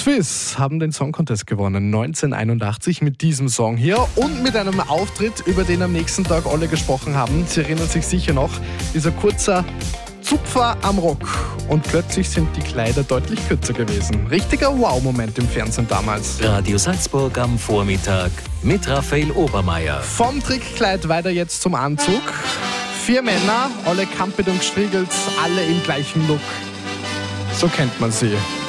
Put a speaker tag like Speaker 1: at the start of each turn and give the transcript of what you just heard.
Speaker 1: Fizz haben den Song Contest gewonnen, 1981 mit diesem Song hier und mit einem Auftritt, über den am nächsten Tag alle gesprochen haben. Sie erinnern sich sicher noch, dieser kurzer Zupfer am Rock und plötzlich sind die Kleider deutlich kürzer gewesen. Richtiger Wow-Moment im Fernsehen damals.
Speaker 2: Radio Salzburg am Vormittag mit Raphael Obermeier.
Speaker 1: Vom Trickkleid weiter jetzt zum Anzug. 4 Männer, alle kampelt und gestriegelt, alle im gleichen Look. So kennt man sie.